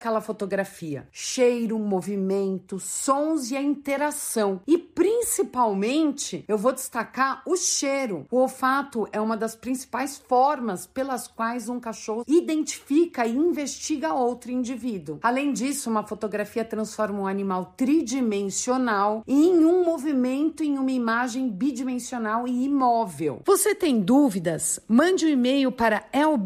aquela fotografia. Cheiro, movimento, sons e a interação. E principalmente, eu vou destacar o cheiro. O olfato é uma das principais formas pelas quais um cachorro identifica e investiga outro indivíduo. Além disso, uma fotografia transforma um animal tridimensional em um movimento em uma imagem bidimensional e imóvel. Você tem dúvidas? Mande um e-mail para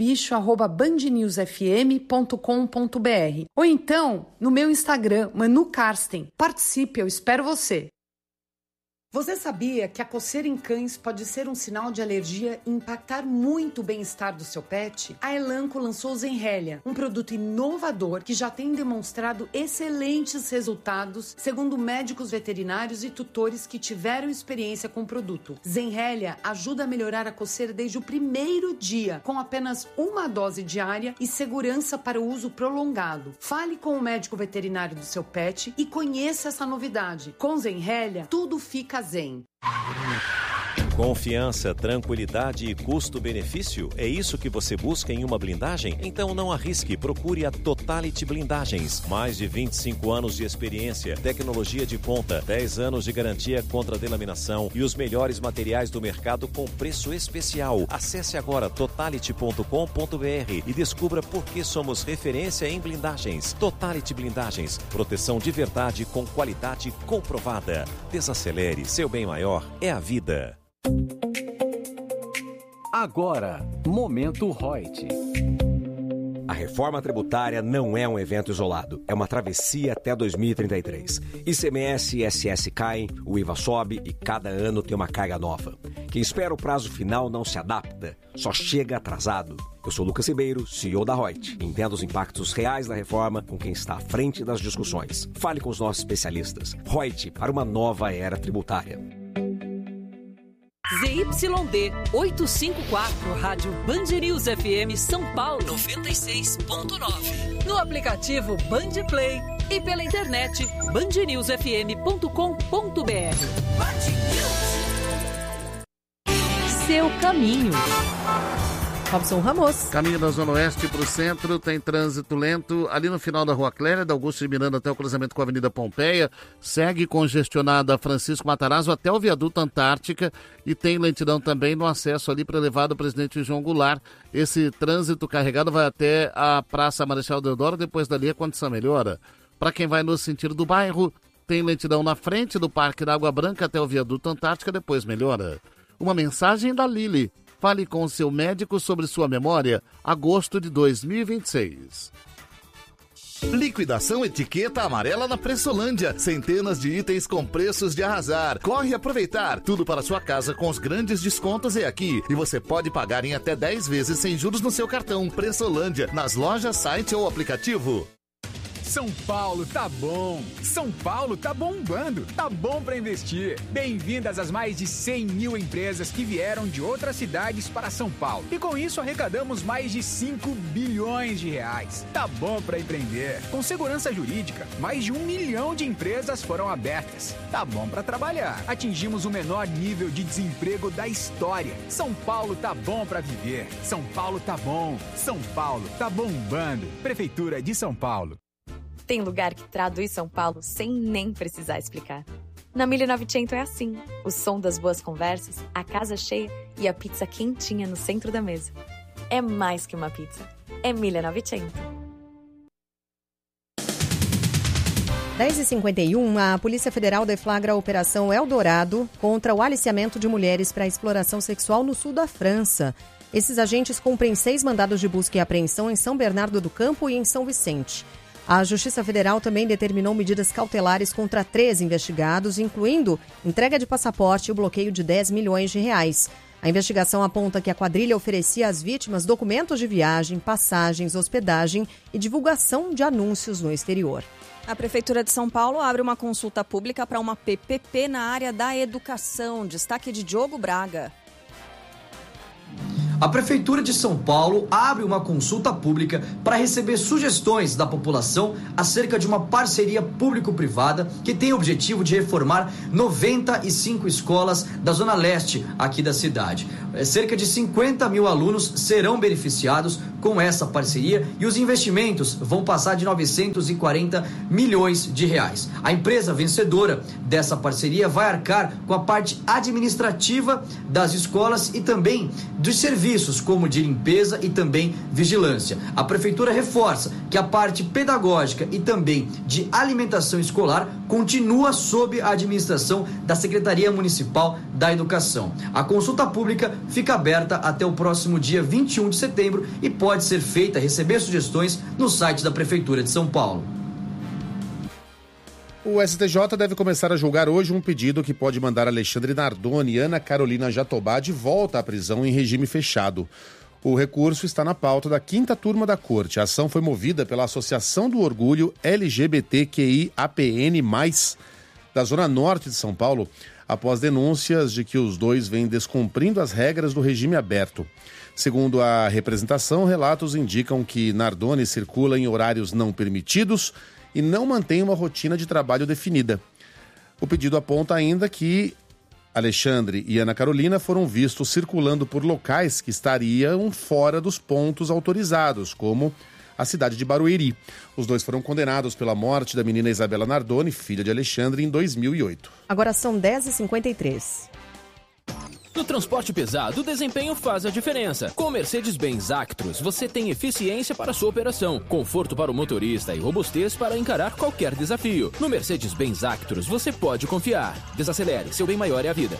elbicho@bandnewsfm.com.br ou então no meu Instagram, Manu Karsten. Participe, eu espero você. Você sabia que a coceira em cães pode ser um sinal de alergia e impactar muito o bem-estar do seu pet? A Elanco lançou o Zenrelia, um produto inovador que já tem demonstrado excelentes resultados, segundo médicos veterinários e tutores que tiveram experiência com o produto. Zenrelia ajuda a melhorar a coceira desde o primeiro dia, com apenas uma dose diária e segurança para o uso prolongado. Fale com o médico veterinário do seu pet e conheça essa novidade. Com Zenrelia, tudo fica zen. Confiança, tranquilidade e custo-benefício? É isso que você busca em uma blindagem? Então não arrisque, procure a Totality Blindagens. Mais de 25 anos de experiência, tecnologia de ponta, 10 anos de garantia contra delaminação e os melhores materiais do mercado com preço especial. Acesse agora totality.com.br e descubra por que somos referência em blindagens. Totality Blindagens, proteção de verdade com qualidade comprovada. Desacelere, seu bem maior é a vida. Agora, Momento Reut. A reforma tributária não é um evento isolado, é uma travessia até 2033. ICMS e ISS caem, o IVA sobe e cada ano tem uma carga nova. Quem espera o prazo final não se adapta, só chega atrasado. Eu sou Lucas Ribeiro, CEO da Reut. Entenda os impactos reais da reforma com quem está à frente das discussões. Fale com os nossos especialistas. Reut, para uma nova era tributária. ZYD 854, Rádio Band News FM São Paulo 96.9. No aplicativo Band Play e pela internet bandnewsfm.com.br. Seu caminho. Robson Ramos. Caminho da Zona Oeste para o centro, tem trânsito lento ali no final da Rua Clélia, da Augusto de Miranda até o cruzamento com a Avenida Pompeia, segue congestionada a Francisco Matarazzo até o viaduto Antártica e tem lentidão também no acesso ali para a elevado Presidente João Goulart. Esse trânsito carregado vai até a Praça Marechal Deodoro, depois dali a condição melhora. Para quem vai no sentido do bairro, tem lentidão na frente do Parque da Água Branca até o viaduto Antártica, depois melhora. Uma mensagem da Lili. Fale com o seu médico sobre sua memória, agosto de 2026. Liquidação Etiqueta Amarela na Pressolândia. Centenas de itens com preços de arrasar. Corre aproveitar. Tudo para sua casa com os grandes descontos é aqui. E você pode pagar em até 10 vezes sem juros no seu cartão. Pressolândia, nas lojas, site ou aplicativo. São Paulo tá bom, São Paulo tá bombando, tá bom para investir. Bem-vindas às mais de 100 mil empresas que vieram de outras cidades para São Paulo. E com isso arrecadamos mais de 5 bilhões de reais. Tá bom para empreender. Com segurança jurídica, mais de 1 milhão de empresas foram abertas. Tá bom para trabalhar. Atingimos o menor nível de desemprego da história. São Paulo tá bom para viver. São Paulo tá bom. São Paulo tá bombando. Prefeitura de São Paulo. Tem lugar que traduz São Paulo sem nem precisar explicar. Na 1900 é assim. O som das boas conversas, a casa cheia e a pizza quentinha no centro da mesa. É mais que uma pizza. É 1900. 10h51, a Polícia Federal deflagra a Operação Eldorado contra o aliciamento de mulheres para exploração sexual no sul da França. Esses agentes cumprem 6 mandados de busca e apreensão em São Bernardo do Campo e em São Vicente. A Justiça Federal também determinou medidas cautelares contra 3 investigados, incluindo entrega de passaporte e o bloqueio de 10 milhões de reais. A investigação aponta que a quadrilha oferecia às vítimas documentos de viagem, passagens, hospedagem e divulgação de anúncios no exterior. A Prefeitura de São Paulo abre uma consulta pública para uma PPP na área da educação. Destaque de Diogo Braga. A Prefeitura de São Paulo abre uma consulta pública para receber sugestões da população acerca de uma parceria público-privada que tem o objetivo de reformar 95 escolas da Zona Leste aqui da cidade. Cerca de 50 mil alunos serão beneficiados com essa parceria e os investimentos vão passar de 940 milhões de reais. A empresa vencedora dessa parceria vai arcar com a parte administrativa das escolas e também dos serviços, como de limpeza e também vigilância. A prefeitura reforça que a parte pedagógica e também de alimentação escolar continua sob a administração da Secretaria Municipal da Educação. A consulta pública fica aberta até o próximo dia 21 de setembro e pode ser feita, receber sugestões no site da Prefeitura de São Paulo. O STJ deve começar a julgar hoje um pedido que pode mandar Alexandre Nardoni e Ana Carolina Jatobá de volta à prisão em regime fechado. O recurso está na pauta da 5ª turma da Corte. A ação foi movida pela Associação do Orgulho LGBTQIAPN+, da Zona Norte de São Paulo, após denúncias de que os dois vêm descumprindo as regras do regime aberto. Segundo a representação, relatos indicam que Nardoni circula em horários não permitidos e não mantém uma rotina de trabalho definida. O pedido aponta ainda que Alexandre e Ana Carolina foram vistos circulando por locais que estariam fora dos pontos autorizados, como a cidade de Barueri. Os dois foram condenados pela morte da menina Isabela Nardoni, filha de Alexandre, em 2008. Agora são 10h53. No transporte pesado, o desempenho faz a diferença. Com o Mercedes-Benz Actros, você tem eficiência para sua operação, conforto para o motorista e robustez para encarar qualquer desafio. No Mercedes-Benz Actros, você pode confiar. Desacelere, seu bem maior é a vida.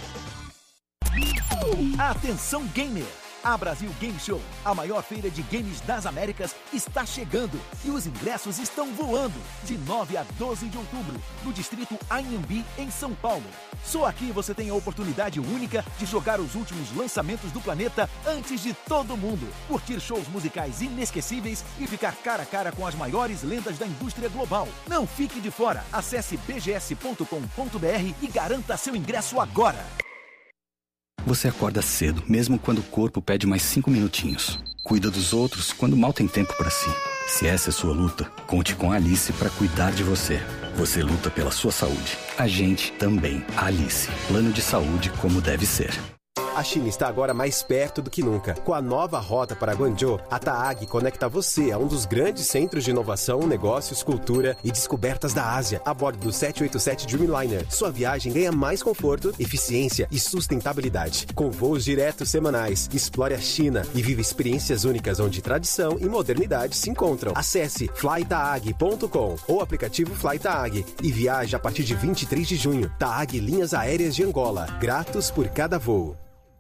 Atenção gamer! A Brasil Game Show, a maior feira de games das Américas, está chegando e os ingressos estão voando de 9 a 12 de outubro, no distrito Anhembi, em São Paulo. Só aqui você tem a oportunidade única de jogar os últimos lançamentos do planeta antes de todo mundo, curtir shows musicais inesquecíveis e ficar cara a cara com as maiores lendas da indústria global. Não fique de fora, acesse bgs.com.br e garanta seu ingresso agora. Você acorda cedo, mesmo quando o corpo pede mais 5 minutinhos. Cuida dos outros quando mal tem tempo para si. Se essa é sua luta, conte com a Alice para cuidar de você. Você luta pela sua saúde. A gente também. A Alice. Plano de saúde como deve ser. A China está agora mais perto do que nunca. Com a nova rota para Guangzhou, a TAAG conecta você a um dos grandes centros de inovação, negócios, cultura e descobertas da Ásia, a bordo do 787 Dreamliner. Sua viagem ganha mais conforto, eficiência e sustentabilidade. Com voos diretos semanais, explore a China e viva experiências únicas onde tradição e modernidade se encontram. Acesse flytaag.com ou aplicativo FlyTaag e viaje a partir de 23 de junho. TAAG Linhas Aéreas de Angola. Gratos por cada voo.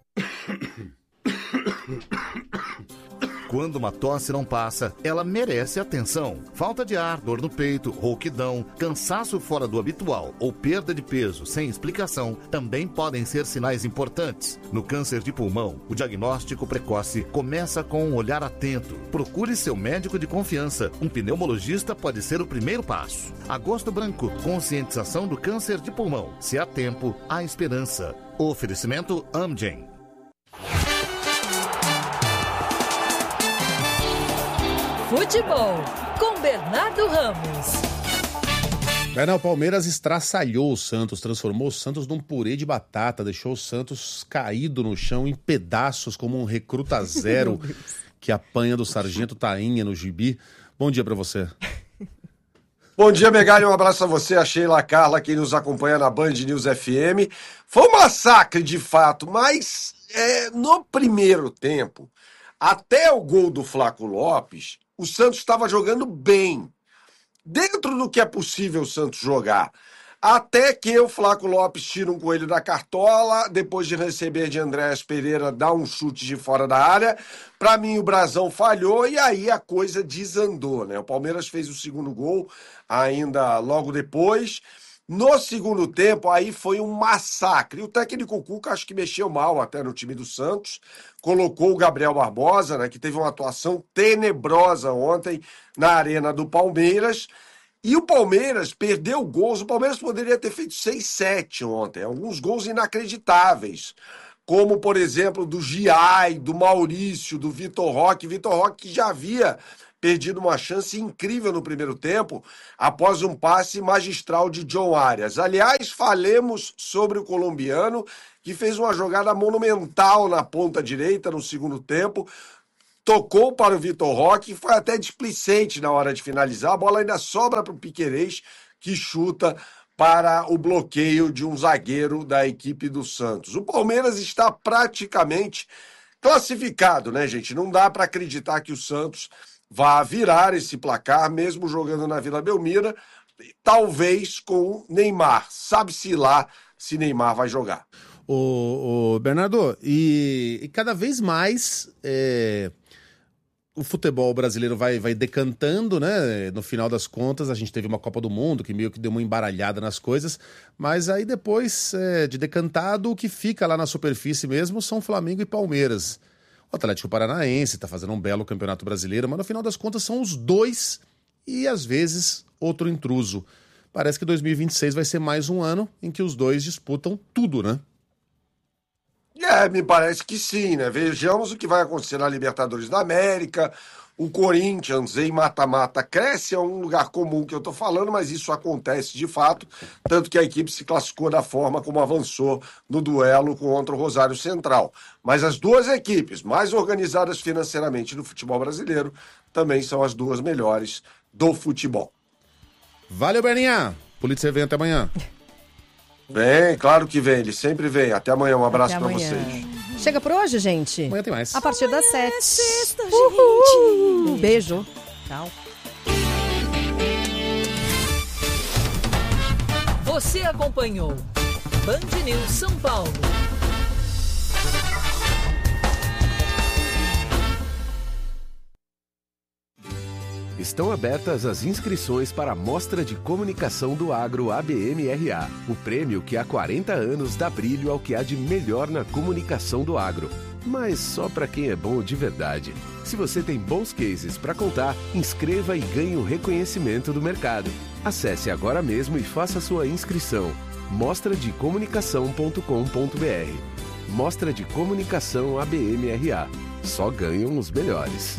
Quando uma tosse não passa, ela merece atenção. Falta de ar, dor no peito, rouquidão, cansaço fora do habitual ou perda de peso sem explicação também podem ser sinais importantes. No câncer de pulmão, o diagnóstico precoce começa com um olhar atento. Procure seu médico de confiança. Um pneumologista pode ser o primeiro passo. Agosto Branco, conscientização do câncer de pulmão. Se há tempo, há esperança. Oferecimento Amgen. Futebol, com Bernardo Ramos. O Palmeiras estraçalhou o Santos, transformou o Santos num purê de batata, deixou o Santos caído no chão em pedaços como um recruta zero que apanha do Sargento Tainha no gibi. Bom dia pra você. Bom dia, Megali, um abraço a você, a Sheila, a Carla, quem nos acompanha na Band News FM. Foi um massacre de fato, mas no primeiro tempo, até o gol do Flaco Lopes, o Santos estava jogando bem, dentro do que é possível o Santos jogar. Até que o Flaco Lopes tira um coelho da cartola, depois de receber de Andréas Pereira, dá um chute de fora da área. Para mim, o Brasão falhou e aí a coisa desandou, né? O Palmeiras fez o segundo gol ainda logo depois. No segundo tempo, aí foi um massacre. O técnico Cuca acho que mexeu mal até no time do Santos. Colocou o Gabriel Barbosa, né, que teve uma atuação tenebrosa ontem na arena do Palmeiras. E o Palmeiras perdeu gols. O Palmeiras poderia ter feito 6-7 ontem. Alguns gols inacreditáveis. Como, por exemplo, do Giai, do Maurício, do Vitor Roque. Vitor Roque que já havia perdido uma chance incrível no primeiro tempo, após um passe magistral de John Arias. Aliás, falemos sobre o colombiano, que fez uma jogada monumental na ponta direita no segundo tempo, tocou para o Vitor Roque e foi até displicente na hora de finalizar. A bola ainda sobra para o Piquerez, que chuta para o bloqueio de um zagueiro da equipe do Santos. O Palmeiras está praticamente classificado, né, gente? Não dá para acreditar que o Santos vá virar esse placar, mesmo jogando na Vila Belmiro, talvez com Neymar. Sabe-se lá se Neymar vai jogar. O Bernardo, e cada vez mais o futebol brasileiro vai decantando, né? No final das contas, a gente teve uma Copa do Mundo que meio que deu uma embaralhada nas coisas, mas aí depois de decantado, o que fica lá na superfície mesmo são Flamengo e Palmeiras. O Atlético Paranaense está fazendo um belo campeonato brasileiro, mas no final das contas são os dois e às vezes outro intruso. Parece que 2026 vai ser mais um ano em que os dois disputam tudo, né? Me parece que sim, né? Vejamos o que vai acontecer na Libertadores da América. O Corinthians, em mata-mata, cresce, é um lugar comum que eu tô falando, mas isso acontece de fato, tanto que a equipe se classificou da forma como avançou no duelo contra o Rosário Central. Mas as duas equipes mais organizadas financeiramente no futebol brasileiro também são as duas melhores do futebol. Valeu, Berninha! Polícia vem até amanhã. Vem, claro que vem, ele sempre vem. Até amanhã, um abraço pra vocês. Chega por hoje, gente? Amanhã tem mais. A partir das 7. Um beijo. Tchau. Você acompanhou Band News São Paulo. Estão abertas as inscrições para a Mostra de Comunicação do Agro ABMRA, o prêmio que há 40 anos dá brilho ao que há de melhor na comunicação do agro. Mas só para quem é bom de verdade. Se você tem bons cases para contar, inscreva e ganhe o reconhecimento do mercado. Acesse agora mesmo e faça sua inscrição. mostradecomunicação.com.br. Mostra de Comunicação ABMRA. Só ganham os melhores.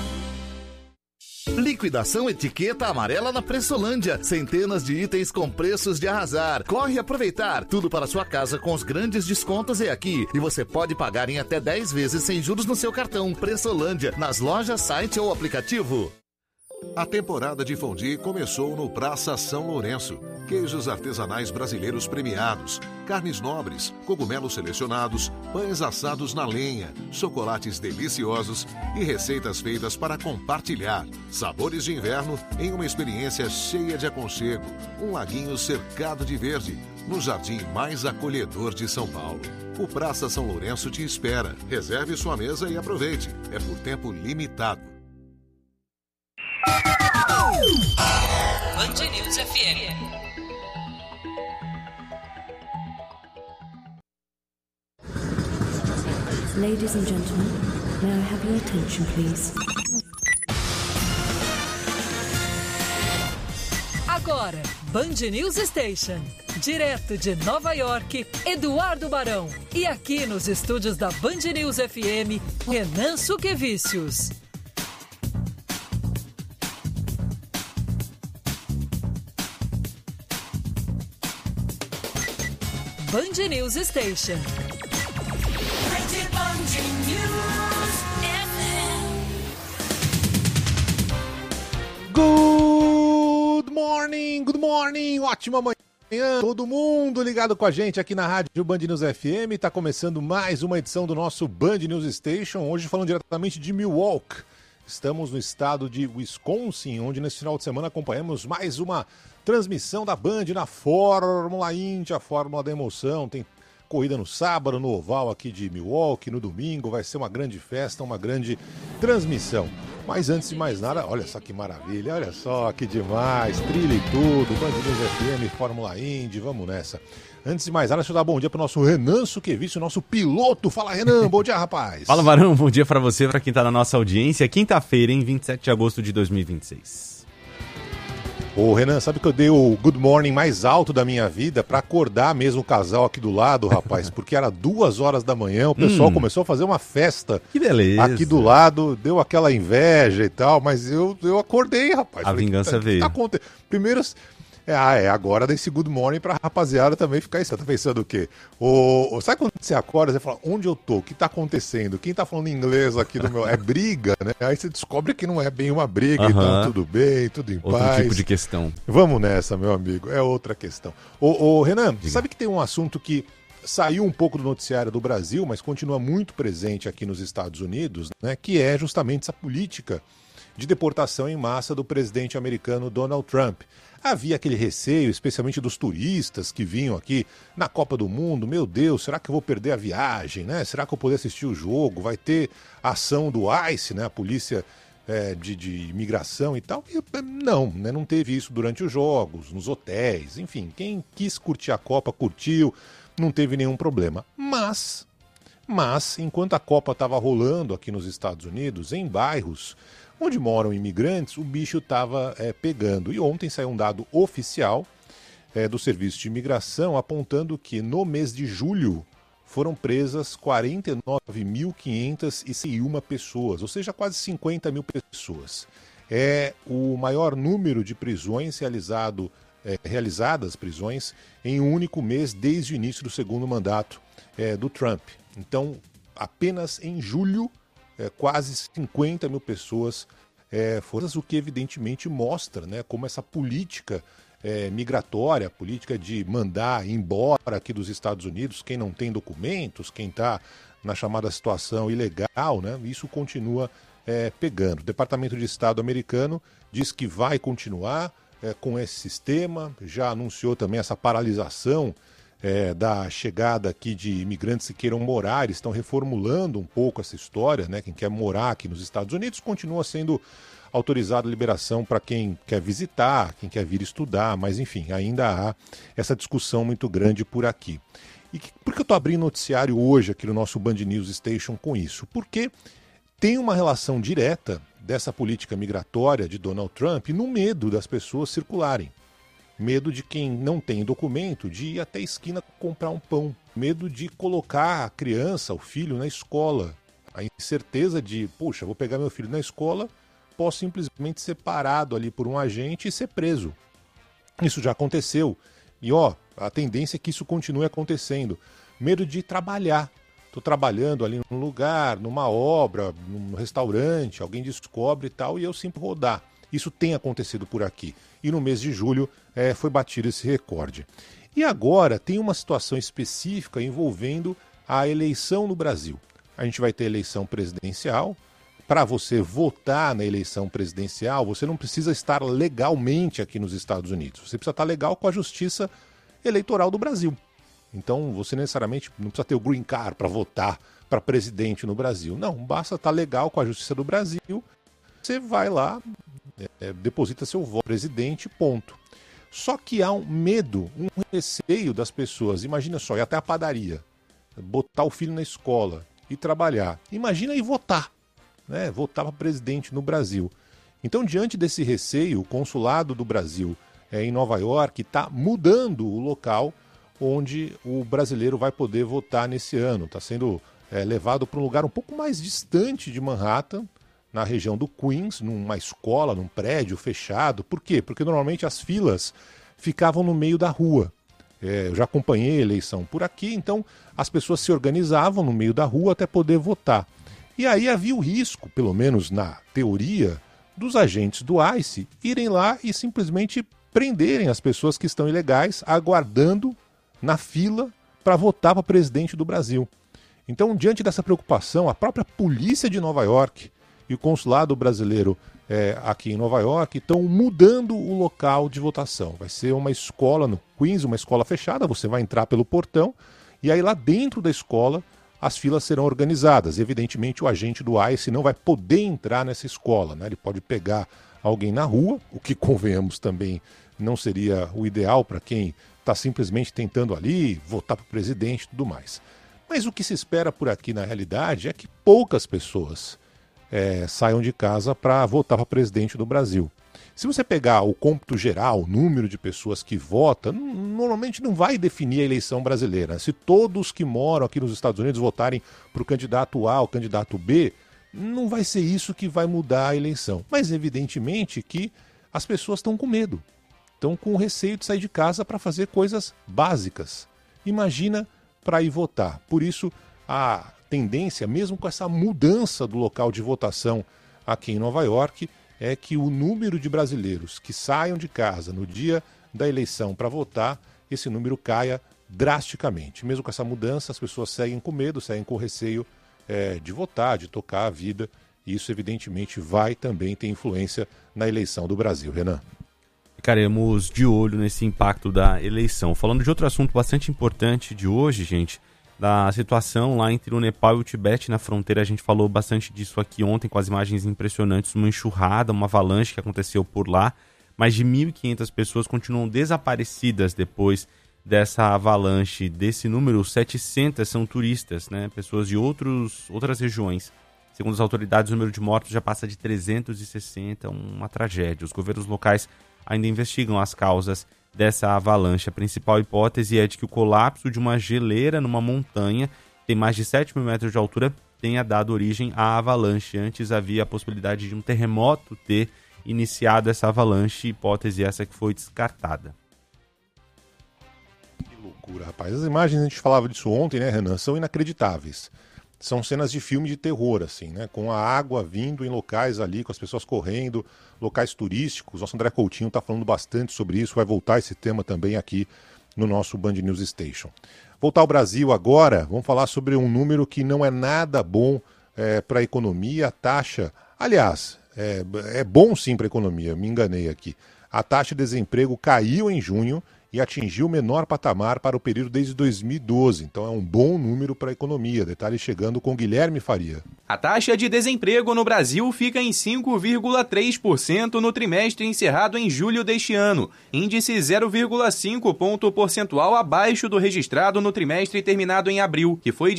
Liquidação Etiqueta Amarela na Pressolândia. Centenas de itens com preços de arrasar. Corre aproveitar. Tudo para sua casa com os grandes descontos é aqui. E você pode pagar em até 10 vezes sem juros no seu cartão. Pressolândia, nas lojas, site ou aplicativo. A temporada de fondue começou no Praça São Lourenço. Queijos artesanais brasileiros premiados, carnes nobres, cogumelos selecionados, pães assados na lenha, chocolates deliciosos e receitas feitas para compartilhar. Sabores de inverno em uma experiência cheia de aconchego. Um laguinho cercado de verde, no jardim mais acolhedor de São Paulo. O Praça São Lourenço te espera. Reserve sua mesa e aproveite. É por tempo limitado. Band News FM. Ladies and gentlemen, may I have your attention, please? Agora, Band News Station. Direto de Nova York, Eduardo Barão. E aqui nos estúdios da Band News FM, Renan Suquevicius. Band News Station. Good morning, ótima manhã. Todo mundo ligado com a gente aqui na Rádio Band News FM. Está começando mais uma edição do nosso Band News Station. Hoje falando diretamente de Milwaukee. Estamos no estado de Wisconsin, onde nesse final de semana acompanhamos mais uma transmissão da Band na Fórmula Indy, a Fórmula da Emoção. Tem corrida no sábado, no oval aqui de Milwaukee, no domingo. Vai ser uma grande festa, uma grande transmissão. Mas antes de mais nada, olha só que maravilha, olha só que demais, trilha e tudo, Band News FM, Fórmula Indy, vamos nessa. Antes de mais nada, deixa eu dar bom dia pro nosso Renan Suquevicius, nosso piloto. Fala, Renan, bom dia, rapaz. Fala, Barão, bom dia pra você, pra quem tá na nossa audiência. Quinta-feira, hein, 27 de agosto de 2026. Ô, Renan, sabe que eu dei o good morning mais alto da minha vida pra acordar mesmo o casal aqui do lado, rapaz? Porque era 2 horas da manhã, o pessoal começou a fazer uma festa. Que beleza. Aqui do lado, deu aquela inveja e tal, mas eu acordei, rapaz. A vingança veio. Tá acontecendo? Primeiro, Agora desse good morning pra rapaziada também ficar isso. Tá pensando o quê? Sabe quando você acorda, você fala, onde eu tô? O que tá acontecendo? Quem tá falando inglês aqui do meu... É briga, né? Aí você descobre que não é bem uma briga, então tudo bem, tudo em outro paz. Outro tipo de questão. Vamos nessa, meu amigo, é outra questão. Renan, sabe que tem um assunto que saiu um pouco do noticiário do Brasil, mas continua muito presente aqui nos Estados Unidos, né? Que é justamente essa política de deportação em massa do presidente americano Donald Trump. Havia aquele receio, especialmente dos turistas que vinham aqui na Copa do Mundo. Meu Deus, será que eu vou perder a viagem, né? Será que eu vou poder assistir o jogo? Vai ter ação do ICE, né? A polícia de imigração e tal. E, não, né? Não teve isso durante os jogos, nos hotéis, enfim. Quem quis curtir a Copa, curtiu, não teve nenhum problema. Mas enquanto a Copa estava rolando aqui nos Estados Unidos, em bairros onde moram imigrantes, o bicho estava pegando. E ontem saiu um dado oficial do Serviço de Imigração apontando que no mês de julho foram presas 49.501 pessoas, ou seja, quase 50 mil pessoas. É o maior número de prisões realizadas prisões em um único mês desde o início do segundo mandato do Trump. Então, apenas em julho, quase 50 mil pessoas foram, o que evidentemente mostra, né, como essa política migratória, a política de mandar embora aqui dos Estados Unidos quem não tem documentos, quem está na chamada situação ilegal, né, isso continua pegando. O Departamento de Estado americano diz que vai continuar com esse sistema, já anunciou também essa paralisação da chegada aqui de imigrantes que queiram morar. Eles estão reformulando um pouco essa história, né? Quem quer morar aqui nos Estados Unidos continua sendo autorizado a liberação para quem quer visitar, quem quer vir estudar, mas enfim, ainda há essa discussão muito grande por aqui. E por que eu estou abrindo noticiário hoje aqui no nosso Band News Station com isso? Porque tem uma relação direta dessa política migratória de Donald Trump no medo das pessoas circularem. Medo de quem não tem documento de ir até a esquina comprar um pão. Medo de colocar a criança, o filho, na escola. A incerteza de, puxa, vou pegar meu filho na escola, posso simplesmente ser parado ali por um agente e ser preso. Isso já aconteceu. E a tendência é que isso continue acontecendo. Medo de trabalhar. Estou trabalhando ali num lugar, numa obra, num restaurante, alguém descobre e tal, e eu sempre rodar. Isso tem acontecido por aqui. E no mês de julho foi batido esse recorde. E agora tem uma situação específica envolvendo a eleição no Brasil. A gente vai ter eleição presidencial. Para você votar na eleição presidencial, você não precisa estar legalmente aqui nos Estados Unidos. Você precisa estar legal com a Justiça Eleitoral do Brasil. Então você necessariamente não precisa ter o green card para votar para presidente no Brasil. Não, basta estar legal com a Justiça do Brasil. Você vai lá, deposita seu voto presidente, ponto. Só que há um medo, um receio das pessoas. Imagina só, ir até a padaria, botar o filho na escola e trabalhar. Imagina ir votar, né? Votar para presidente no Brasil. Então, diante desse receio, o Consulado do Brasil em Nova York está mudando o local onde o brasileiro vai poder votar nesse ano. Está sendo levado para um lugar um pouco mais distante de Manhattan, na região do Queens, numa escola, num prédio fechado. Por quê? Porque normalmente as filas ficavam no meio da rua. Eu já acompanhei a eleição por aqui, então as pessoas se organizavam no meio da rua até poder votar. E aí havia o risco, pelo menos na teoria, dos agentes do ICE irem lá e simplesmente prenderem as pessoas que estão ilegais, aguardando na fila para votar para presidente do Brasil. Então, diante dessa preocupação, a própria polícia de Nova York e o consulado brasileiro aqui em Nova York estão mudando o local de votação. Vai ser uma escola no Queens, uma escola fechada, você vai entrar pelo portão e aí lá dentro da escola as filas serão organizadas. Evidentemente o agente do ICE não vai poder entrar nessa escola, né? Ele pode pegar alguém na rua, o que convenhamos também não seria o ideal para quem está simplesmente tentando ali votar para o presidente e tudo mais. Mas o que se espera por aqui na realidade é que poucas pessoas saiam de casa para votar para presidente do Brasil. Se você pegar o cômputo geral, o número de pessoas que votam, normalmente não vai definir a eleição brasileira. Se todos que moram aqui nos Estados Unidos votarem para o candidato A ou candidato B, não vai ser isso que vai mudar a eleição. Mas evidentemente que as pessoas estão com medo. estão com receio de sair de casa para fazer coisas básicas. Imagina para ir votar. Por isso, a tendência, mesmo com essa mudança do local de votação aqui em Nova York, é que o número de brasileiros que saiam de casa no dia da eleição para votar, esse número caia drasticamente. Mesmo com essa mudança, as pessoas seguem com medo, seguem com receio de votar, de tocar a vida. E isso, evidentemente, vai também ter influência na eleição do Brasil. Renan. Ficaremos de olho nesse impacto da eleição. Falando de outro assunto bastante importante de hoje, gente, da situação lá entre o Nepal e o Tibete na fronteira. A gente falou bastante disso aqui ontem com as imagens impressionantes, uma enxurrada, uma avalanche que aconteceu por lá. Mais de 1.500 pessoas continuam desaparecidas depois dessa avalanche. Desse número, 700 são turistas, né? Pessoas de outras regiões. Segundo as autoridades, o número de mortos já passa de 360, uma tragédia. Os governos locais ainda investigam as causas dessa avalanche. A principal hipótese é de que o colapso de uma geleira numa montanha, que tem mais de 7 mil metros de altura, tenha dado origem à avalanche. Antes havia a possibilidade de um terremoto ter iniciado essa avalanche, hipótese essa que foi descartada. Que loucura, rapaz. As imagens, a gente falava disso ontem, né, Renan, são inacreditáveis. São cenas de filme de terror, assim, né? Com a água vindo em locais ali, com as pessoas correndo, locais turísticos. Nosso André Coutinho está falando bastante sobre isso, vai voltar esse tema também aqui no nosso Band News Station. Voltar ao Brasil agora, vamos falar sobre um número que não é nada bom para a economia. A taxa, aliás, é bom sim para a economia, me enganei aqui. A taxa de desemprego caiu em junho e atingiu o menor patamar para o período desde 2012. Então é um bom número para a economia. Detalhe chegando com Guilherme Faria. A taxa de desemprego no Brasil fica em 5,3% no trimestre encerrado em julho deste ano, índice 0,5 ponto percentual abaixo do registrado no trimestre terminado em abril, que foi de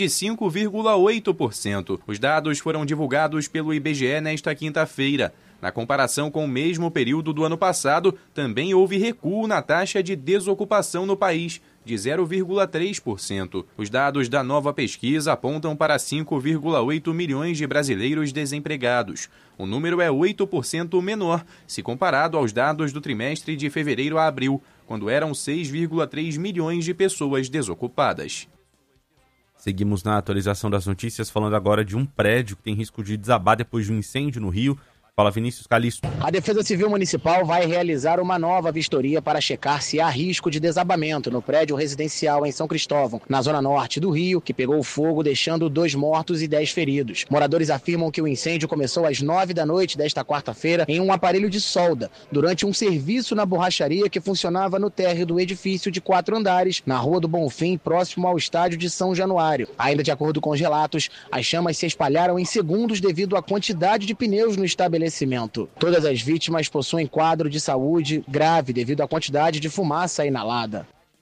5,8%. Os dados foram divulgados pelo IBGE nesta quinta-feira. Na comparação com o mesmo período do ano passado, também houve recuo na taxa de desocupação no país, de 0,3%. Os dados da nova pesquisa apontam para 5,8 milhões de brasileiros desempregados. O número é 8% menor, se comparado aos dados do trimestre de fevereiro a abril, quando eram 6,3 milhões de pessoas desocupadas. Seguimos na atualização das notícias, falando agora de um prédio que tem risco de desabar depois de um incêndio no Rio. Fala, Vinícius Calixto. A Defesa Civil Municipal vai realizar uma nova vistoria para checar se há risco de desabamento no prédio residencial em São Cristóvão, na zona norte do Rio, que pegou fogo, deixando 2 mortos e 10 feridos. Moradores afirmam que o incêndio começou às 9 da noite desta quarta-feira em um aparelho de solda, durante um serviço na borracharia que funcionava no térreo do edifício de 4 andares, na Rua do Bonfim, próximo ao estádio de São Januário. Ainda de acordo com os relatos, as chamas se espalharam em segundos devido à quantidade de pneus no estabelecimento. Todas as vítimas possuem quadro de saúde grave devido à quantidade de fumaça inalada.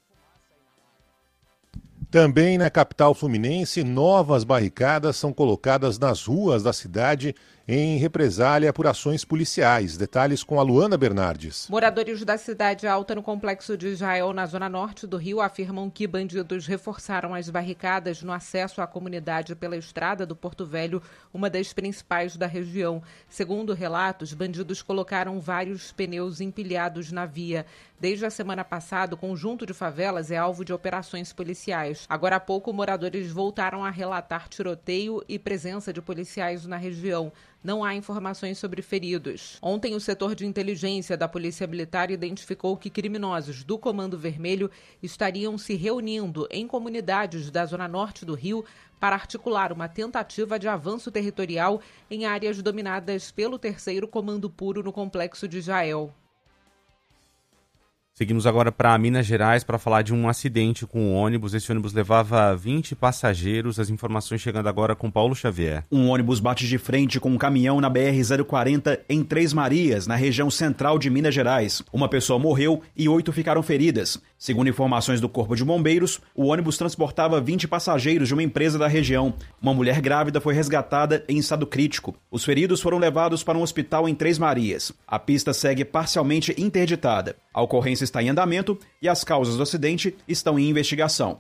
Também na capital fluminense, novas barricadas são colocadas nas ruas da cidade em represália por ações policiais. Detalhes com a Luana Bernardes. Moradores da cidade alta no complexo de Israel, na zona norte do Rio, afirmam que bandidos reforçaram as barricadas no acesso à comunidade pela estrada do Porto Velho, uma das principais da região. Segundo relatos, bandidos colocaram vários pneus empilhados na via. Desde a semana passada, o conjunto de favelas é alvo de operações policiais. Agora há pouco, moradores voltaram a relatar tiroteio e presença de policiais na região. Não há informações sobre feridos. Ontem, o setor de inteligência da Polícia Militar identificou que criminosos do Comando Vermelho estariam se reunindo em comunidades da zona norte do Rio para articular uma tentativa de avanço territorial em áreas dominadas pelo 3º Comando Puro no complexo de Jael. Seguimos agora para Minas Gerais para falar de um acidente com um ônibus. Esse ônibus levava 20 passageiros. As informações chegando agora com Paulo Xavier. Um ônibus bate de frente com um caminhão na BR-040 em Três Marias, na região central de Minas Gerais. Uma pessoa morreu e 8 ficaram feridas. Segundo informações do Corpo de Bombeiros, o ônibus transportava 20 passageiros de uma empresa da região. Uma mulher grávida foi resgatada em estado crítico. Os feridos foram levados para um hospital em Três Marias. A pista segue parcialmente interditada. A ocorrência está em andamento e as causas do acidente estão em investigação.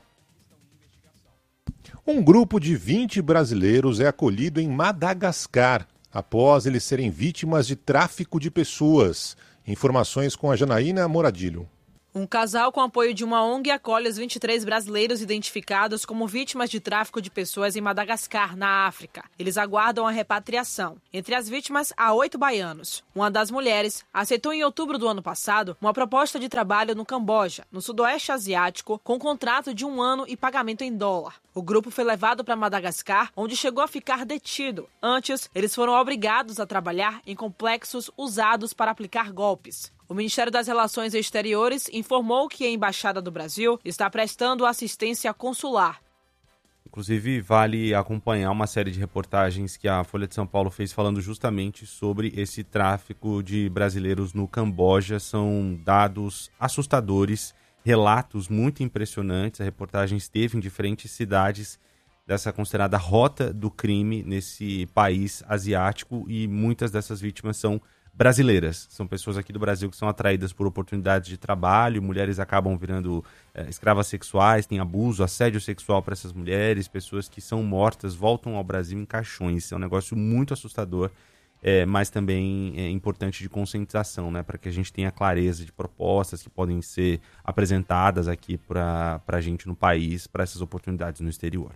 Um grupo de 20 brasileiros é acolhido em Madagascar após eles serem vítimas de tráfico de pessoas. Informações com a Janaína Moradilho. Um casal com apoio de uma ONG acolhe os 23 brasileiros identificados como vítimas de tráfico de pessoas em Madagascar, na África. Eles aguardam a repatriação. Entre as vítimas, há 8 baianos. Uma das mulheres aceitou em outubro do ano passado uma proposta de trabalho no Camboja, no sudoeste asiático, com contrato de 1 ano e pagamento em dólar. O grupo foi levado para Madagascar, onde chegou a ficar detido. Antes, eles foram obrigados a trabalhar em complexos usados para aplicar golpes. O Ministério das Relações Exteriores informou que a Embaixada do Brasil está prestando assistência consular. Inclusive, vale acompanhar uma série de reportagens que a Folha de São Paulo fez falando justamente sobre esse tráfico de brasileiros no Camboja. São dados assustadores, relatos muito impressionantes. A reportagem esteve em diferentes cidades dessa considerada rota do crime nesse país asiático e muitas dessas vítimas são brasileiras. São pessoas aqui do Brasil que são atraídas por oportunidades de trabalho, mulheres acabam virando escravas sexuais, tem abuso, assédio sexual para essas mulheres, pessoas que são mortas voltam ao Brasil em caixões. É um negócio muito assustador, mas também é importante de conscientização, né, para que a gente tenha clareza de propostas que podem ser apresentadas aqui para a gente no país, para essas oportunidades no exterior.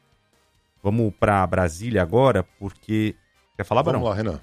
Vamos para Brasília agora, porque... Quer falar, Barão? Vamos lá, Renan.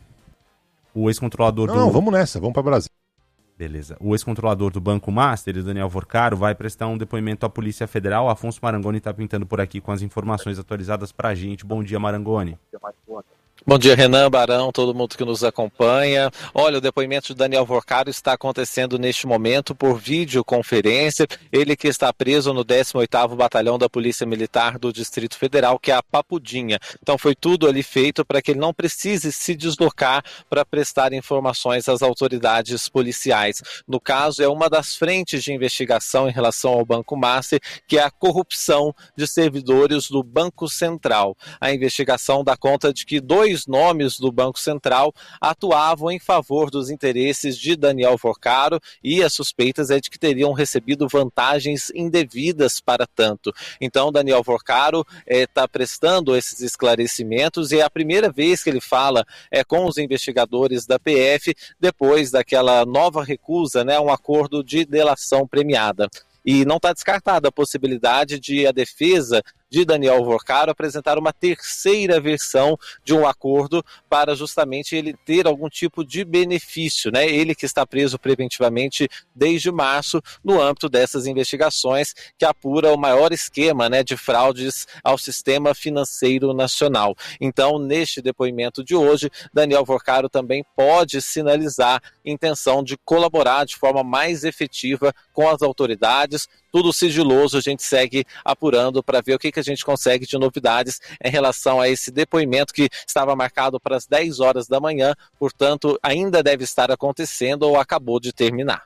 O ex-controlador Não, vamos nessa, vamos para Brasília. Beleza. O ex-controlador do Banco Master, Daniel Vorcaro, vai prestar um depoimento à Polícia Federal. Afonso Marangoni está pintando por aqui com as informações atualizadas para a gente. Bom dia, Marangoni. Bom dia, Renan, Barão, todo mundo que nos acompanha. Olha, o depoimento de Daniel Vorcaro está acontecendo neste momento por videoconferência. Ele que está preso no 18º Batalhão da Polícia Militar do Distrito Federal, que é a Papudinha. Então foi tudo ali feito para que ele não precise se deslocar para prestar informações às autoridades policiais. No caso, é uma das frentes de investigação em relação ao Banco Master, que é a corrupção de servidores do Banco Central. A investigação dá conta de que 2 nomes do Banco Central atuavam em favor dos interesses de Daniel Vorcaro e as suspeitas é de que teriam recebido vantagens indevidas para tanto. Então, Daniel Vorcaro está prestando esses esclarecimentos e é a primeira vez que ele fala com os investigadores da PF depois daquela nova recusa, né, um acordo de delação premiada. E não está descartada a possibilidade de a defesa de Daniel Vorcaro apresentar uma terceira versão de um acordo para justamente ele ter algum tipo de benefício, né? Ele que está preso preventivamente desde março no âmbito dessas investigações que apura o maior esquema, né, de fraudes ao sistema financeiro nacional. Então, neste depoimento de hoje, Daniel Vorcaro também pode sinalizar intenção de colaborar de forma mais efetiva com as autoridades. Tudo sigiloso, a gente segue apurando para ver o que a gente consegue de novidades em relação a esse depoimento que estava marcado para as 10 horas da manhã, portanto, ainda deve estar acontecendo ou acabou de terminar.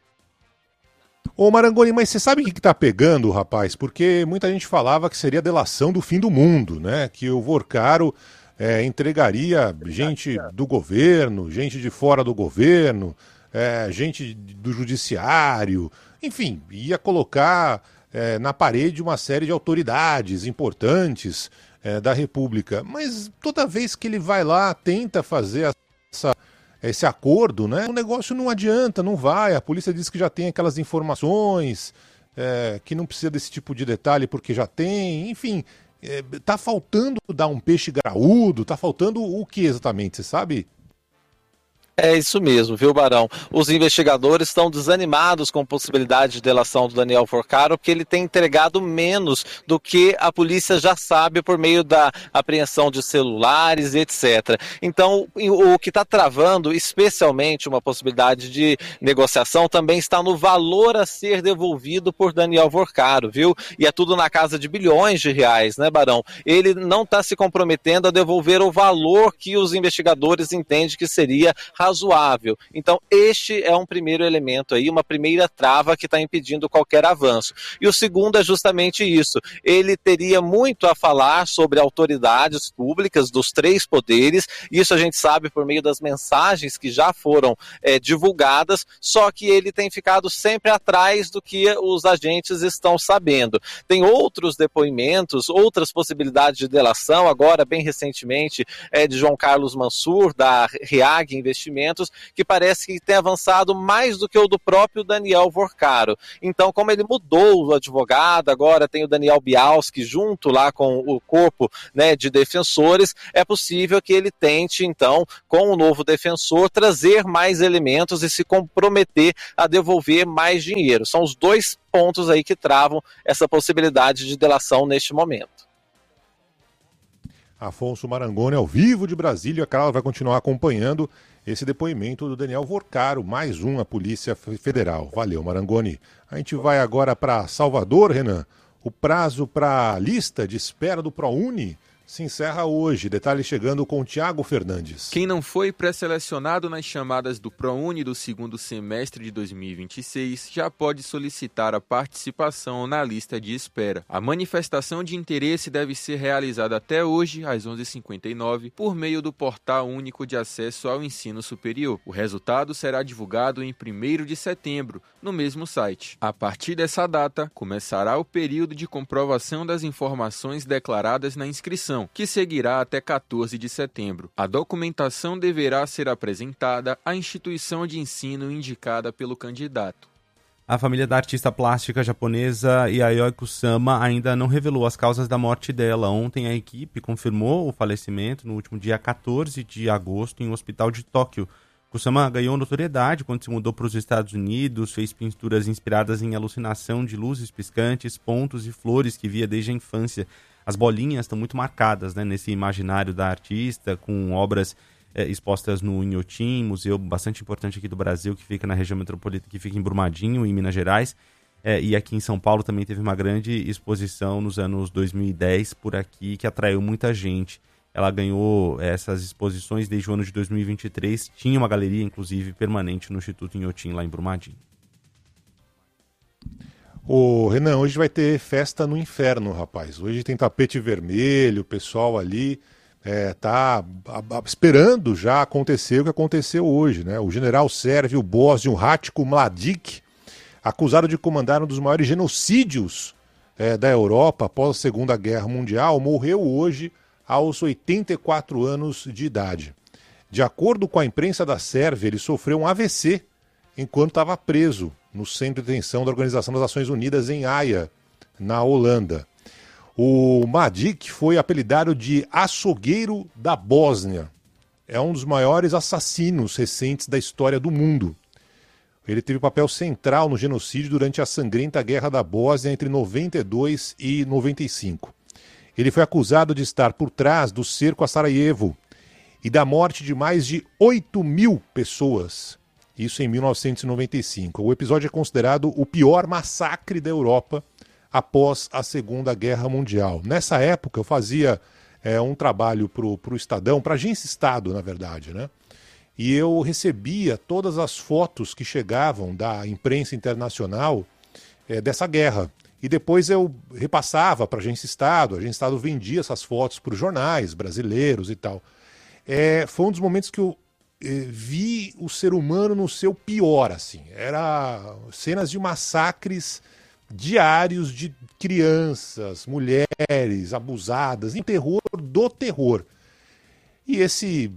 Ô Marangoni, mas você sabe o que tá pegando, rapaz? Porque muita gente falava que seria a delação do fim do mundo, né? Que o Vorcaro entregaria gente do governo, gente de fora do governo, gente do judiciário, enfim, ia colocar na parede uma série de autoridades importantes da República. Mas toda vez que ele vai lá, tenta fazer esse acordo, né, o negócio não adianta, não vai. A polícia diz que já tem aquelas informações, que não precisa desse tipo de detalhe porque já tem, enfim. Tá faltando dar um peixe graúdo, tá faltando o que exatamente, você sabe? É isso mesmo, viu, Barão? Os investigadores estão desanimados com a possibilidade de delação do Daniel Vorcaro, porque ele tem entregado menos do que a polícia já sabe por meio da apreensão de celulares e etc. Então, o que está travando, especialmente uma possibilidade de negociação, também está no valor a ser devolvido por Daniel Vorcaro, viu? E é tudo na casa de bilhões de reais, né, Barão? Ele não está se comprometendo a devolver o valor que os investigadores entendem que seria razoável. Então, este é um primeiro elemento aí, uma primeira trava que está impedindo qualquer avanço. E o segundo é justamente isso. Ele teria muito a falar sobre autoridades públicas dos 3 poderes. Isso a gente sabe por meio das mensagens que já foram divulgadas, só que ele tem ficado sempre atrás do que os agentes estão sabendo. Tem outros depoimentos, outras possibilidades de delação, agora bem recentemente de João Carlos Mansur, da REAG Investimentos, depoimentos que parece que tem avançado mais do que o do próprio Daniel Vorcaro. Então, como ele mudou o advogado, agora tem o Daniel Bialski junto lá com o corpo, né, de defensores, é possível que ele tente, então, com o novo defensor, trazer mais elementos e se comprometer a devolver mais dinheiro. São os dois pontos aí que travam essa possibilidade de delação neste momento. Afonso Marangoni, ao vivo de Brasília. A Carla vai continuar acompanhando esse depoimento do Daniel Vorcaro, mais um, a Polícia Federal. Valeu, Marangoni. A gente vai agora para Salvador, Renan. O prazo para a lista de espera do ProUni se encerra hoje. Detalhe chegando com o Tiago Fernandes. Quem não foi pré-selecionado nas chamadas do ProUni do segundo semestre de 2026 já pode solicitar a participação na lista de espera. A manifestação de interesse deve ser realizada até hoje, às 11h59, por meio do Portal Único de Acesso ao Ensino Superior. O resultado será divulgado em 1º de setembro, no mesmo site. A partir dessa data, começará o período de comprovação das informações declaradas na inscrição, que seguirá até 14 de setembro. A documentação deverá ser apresentada à instituição de ensino indicada pelo candidato. A família da artista plástica japonesa Yayoi Kusama ainda não revelou as causas da morte dela. Ontem a equipe confirmou o falecimento no último dia 14 de agosto em um hospital de Tóquio. Kusama ganhou notoriedade quando se mudou para os Estados Unidos, fez pinturas inspiradas em alucinação de luzes piscantes, pontos e flores que via desde a infância. As bolinhas estão muito marcadas, né, nesse imaginário da artista, com obras expostas no Inhotim, museu bastante importante aqui do Brasil, que fica na região metropolitana, que fica em Brumadinho, em Minas Gerais. E aqui em São Paulo também teve uma grande exposição nos anos 2010 por aqui, que atraiu muita gente. Ela ganhou essas exposições desde o ano de 2023. Tinha uma galeria, inclusive, permanente no Instituto Inhotim, lá em Brumadinho. Ô, Renan, hoje vai ter festa no inferno, rapaz. Hoje tem tapete vermelho, o pessoal ali tá esperando já acontecer o que aconteceu hoje, né? O general sérvio Bosnio Ratko Mladic, acusado de comandar um dos maiores genocídios da Europa após a Segunda Guerra Mundial, morreu hoje aos 84 anos de idade. De acordo com a imprensa da Sérvia, ele sofreu um AVC enquanto estava preso no centro de detenção da Organização das Nações Unidas em Haia, na Holanda. O Mladic foi apelidado de açougueiro da Bósnia. É um dos maiores assassinos recentes da história do mundo. Ele teve papel central no genocídio durante a sangrenta Guerra da Bósnia entre 92 e 95. Ele foi acusado de estar por trás do cerco a Sarajevo e da morte de mais de 8.000 pessoas. Isso em 1995. O episódio é considerado o pior massacre da Europa após a Segunda Guerra Mundial. Nessa época eu fazia um trabalho para o Estadão, para a Agência Estado, na verdade, né? E eu recebia todas as fotos que chegavam da imprensa internacional dessa guerra. E depois eu repassava para a Agência Estado vendia essas fotos para os jornais brasileiros e tal. Foi um dos momentos que eu vi o ser humano no seu pior, assim. Era cenas de massacres diários de crianças, mulheres abusadas, em terror do terror. E esse,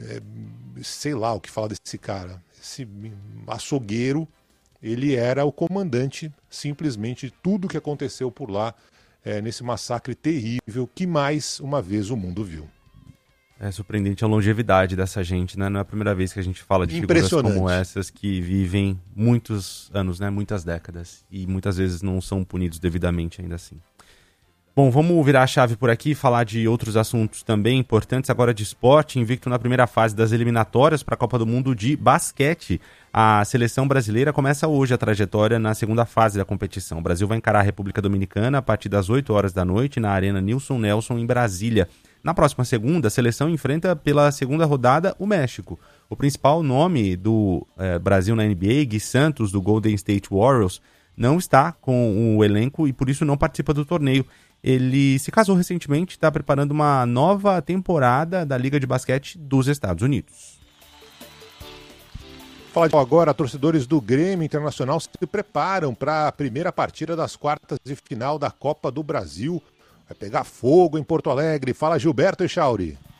sei lá o que falar desse cara, esse açougueiro, ele era o comandante, simplesmente, de tudo que aconteceu por lá, nesse massacre terrível que mais uma vez o mundo viu. É surpreendente a longevidade dessa gente, né? Não é a primeira vez que a gente fala de figuras como essas que vivem muitos anos, né? Muitas décadas. E muitas vezes não são punidos devidamente ainda assim. Bom, vamos virar a chave por aqui e falar de outros assuntos também importantes. Agora de esporte, invicto na primeira fase das eliminatórias para a Copa do Mundo de basquete. A seleção brasileira começa hoje a trajetória na segunda fase da competição. O Brasil vai encarar a República Dominicana a partir das 8 horas da noite na Arena Nilson Nelson, em Brasília. Na próxima segunda, a seleção enfrenta pela segunda rodada o México. O principal nome do Brasil na NBA, Gui Santos, do Golden State Warriors, não está com o elenco e por isso não participa do torneio. Ele se casou recentemente e está preparando uma nova temporada da Liga de Basquete dos Estados Unidos. Fala agora, torcedores do Grêmio Internacional se preparam para a primeira partida das quartas de final da Copa do Brasil. Vai pegar fogo em Porto Alegre. Fala, Gilberto Echauri.